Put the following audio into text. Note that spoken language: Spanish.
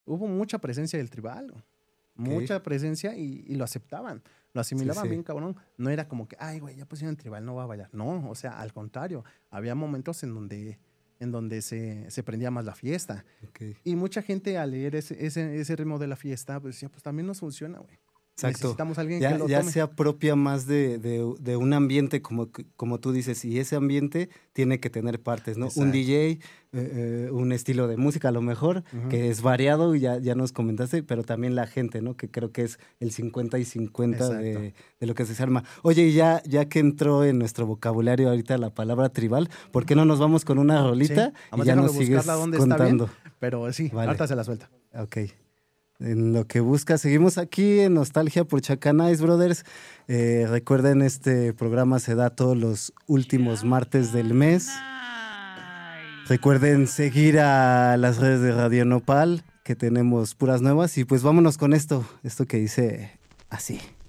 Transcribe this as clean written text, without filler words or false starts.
hubo mucha presencia del tribal, mucha presencia y lo aceptaban, lo asimilaban bien, cabrón. No era como que, ay, güey, ya pusieron tribal, no va a bailar. No, o sea, al contrario, había momentos en donde se prendía más la fiesta. Okay. Y mucha gente al leer ese ritmo de la fiesta, pues decía, pues también nos funciona, güey. Exacto. Necesitamos a alguien ya, que lo ya tome. se apropia más de un ambiente, como tú dices, y ese ambiente tiene que tener partes, ¿no? Exacto. Un DJ, un estilo de música a lo mejor, que es variado, ya nos comentaste, pero también la gente, ¿no? Que creo que es el 50 y 50 de lo que se arma. Oye, y ya que entró en nuestro vocabulario ahorita la palabra tribal, ¿por qué no nos vamos con una rolita y ya nos sigues contando? Bien, pero sí, vale. ahorita se la suelta. Ok. En lo que busca, seguimos aquí en Nostalgia por Chacanais, brothers. Recuerden, este programa se da todos los últimos martes del mes. Recuerden seguir a las redes de Radio Nopal, que tenemos puras nuevas. Y pues vámonos con esto que dice así.